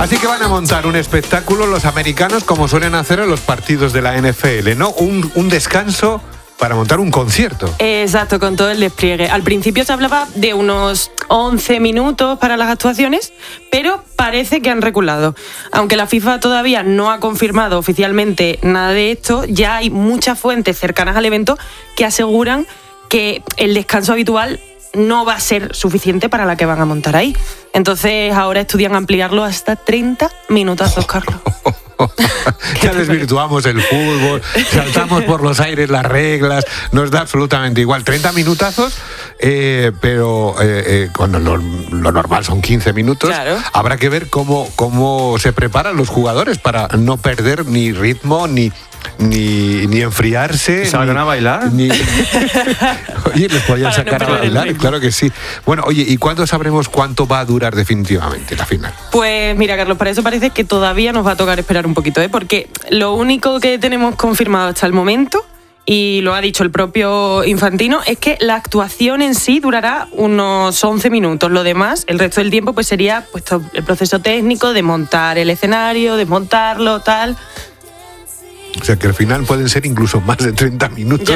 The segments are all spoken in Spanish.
Así que van a montar un espectáculo los americanos como suelen hacer en los partidos de la NFL, ¿no? Un descanso para montar un concierto. Exacto, con todo el despliegue. Al principio se hablaba de unos 11 minutos para las actuaciones, pero parece que han reculado. Aunque la FIFA todavía no ha confirmado oficialmente nada de esto, ya hay muchas fuentes cercanas al evento que aseguran que el descanso habitual no va a ser suficiente para la que van a montar ahí. Entonces ahora estudian ampliarlo hasta 30 minutazos, Carlos. Ya desvirtuamos el fútbol, saltamos por los aires las reglas, nos da absolutamente igual. 30 minutazos, pero cuando lo normal son 15 minutos, claro. Habrá que ver cómo se preparan los jugadores para no perder ni ritmo, ni enfriarse. ¿Salgan a bailar? Oye, les podían sacar a bailar, claro que sí. Bueno, oye, ¿y cuándo sabremos cuánto va a durar definitivamente la final? Pues mira, Carlos, para eso parece que todavía nos va a tocar esperar un poquito, porque lo único que tenemos confirmado hasta el momento, y lo ha dicho el propio Infantino, es que la actuación en sí durará unos 11 minutos. Lo demás, el resto del tiempo, pues sería pues, todo el proceso técnico de montar el escenario, desmontarlo, tal. O sea que al final pueden ser incluso más de 30 minutos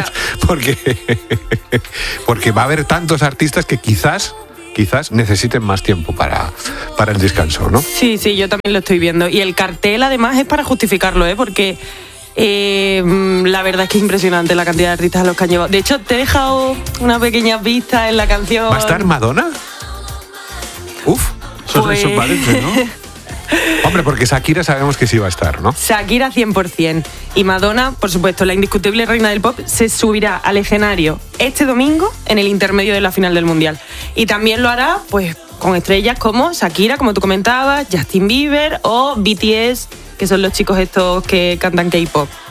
porque va a haber tantos artistas que quizás necesiten más tiempo para el descanso, ¿no? Sí, yo también lo estoy viendo. Y el cartel además es para justificarlo, porque la verdad es que es impresionante la cantidad de artistas a los que han llevado. De hecho, te he dejado una pequeña pista en la canción. ¿Va a estar Madonna? Uf, eso parece, ¿no? Hombre, porque Shakira sabemos que sí va a estar, ¿no? Shakira 100%. Y Madonna, por supuesto, la indiscutible reina del pop, se subirá al escenario este domingo en el intermedio de la final del Mundial. Y también lo hará, pues, con estrellas como Shakira, como tú comentabas, Justin Bieber o BTS, que son los chicos estos que cantan K-pop.